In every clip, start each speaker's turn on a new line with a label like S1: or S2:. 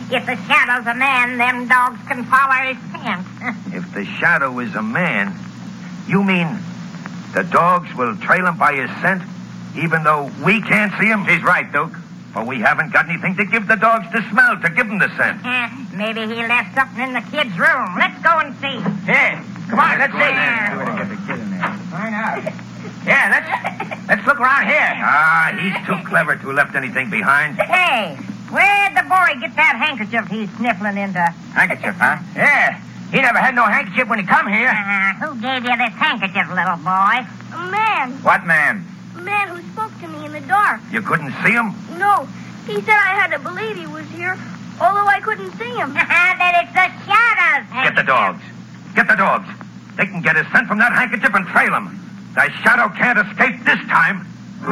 S1: If the shadow's a man, them dogs can follow his scent.
S2: If the shadow is a man, you mean the dogs will trail him by his scent, even though we can't see him?
S3: He's right, Duke.
S2: For we haven't got anything to give the dogs to smell, to give them the scent.
S1: Maybe he left something in the kid's room. Let's go and see.
S3: Yeah, come on, let's see.
S4: Get the kid in there. Find out.
S3: Yeah, let's look around here.
S2: Ah, he's too clever to have left anything behind.
S1: Hey, where'd the boy get that handkerchief he's sniffling into?
S3: Handkerchief, huh? Yeah. He never had no handkerchief when he come here.
S1: Who gave you this handkerchief, little boy?
S5: A man.
S3: What man?
S5: A man who spoke to me in the dark.
S2: You couldn't see him?
S5: No, he said I had to believe he was here, although I couldn't see him.
S1: Then it's the shadow's
S2: Get the dogs. Get the dogs. They can get his scent from that handkerchief and trail him. The shadow can't escape this time.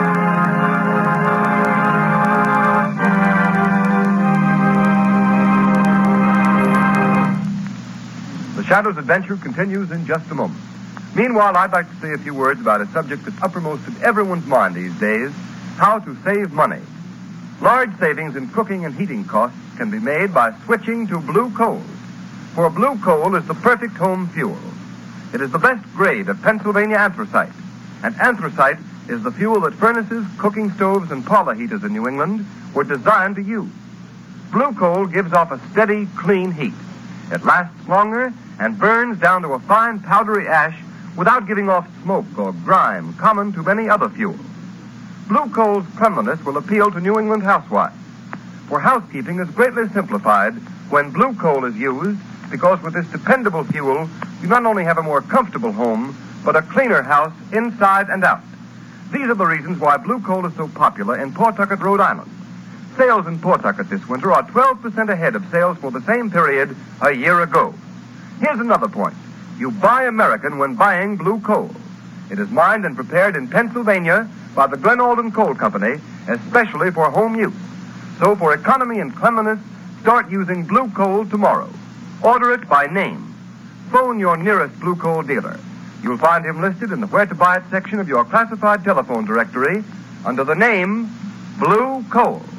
S6: The Shadow's adventure continues in just a moment. Meanwhile, I'd like to say a few words about a subject that's uppermost in everyone's mind these days: how to save money. Large savings in cooking and heating costs can be made by switching to blue coal. For blue coal is the perfect home fuel. It is the best grade of Pennsylvania anthracite. And anthracite is the fuel that furnaces, cooking stoves, and parlor heaters in New England were designed to use. Blue coal gives off a steady, clean heat. It lasts longer and burns down to a fine, powdery ash without giving off smoke or grime common to many other fuels. Blue coal's cleanliness will appeal to New England housewives. For housekeeping is greatly simplified when blue coal is used, because with this dependable fuel, you not only have a more comfortable home, but a cleaner house inside and out. These are the reasons why blue coal is so popular in Pawtucket, Rhode Island. Sales in Pawtucket this winter are 12% ahead of sales for the same period a year ago. Here's another point. You buy American when buying blue coal. It is mined and prepared in Pennsylvania by the Glen Alden Coal Company, especially for home use. So for economy and cleanliness, start using blue coal tomorrow. Order it by name. Phone your nearest blue coal dealer. You'll find him listed in the Where to Buy It section of your classified telephone directory under the name Blue Coal.